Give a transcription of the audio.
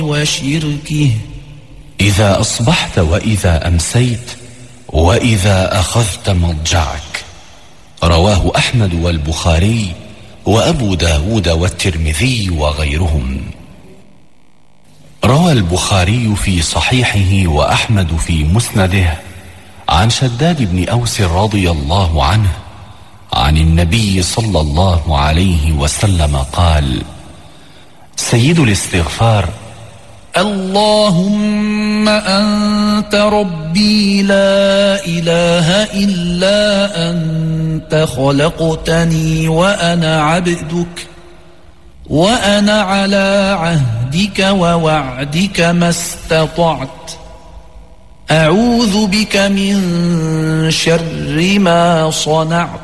وشركه إذا أصبحت وإذا أمسيت وإذا أخذت مضجعك. رواه أحمد والبخاري وأبو داود والترمذي وغيرهم. روى البخاري في صحيحه وأحمد في مسنده عن شداد بن أوس رضي الله عنه عن النبي صلى الله عليه وسلم قال: سيد الاستغفار: اللهم أنت ربي لا إله إلا أنت خلقتني وأنا عبدك وأنا على عهدك ووعدك ما استطعت أعوذ بك من شر ما صنعت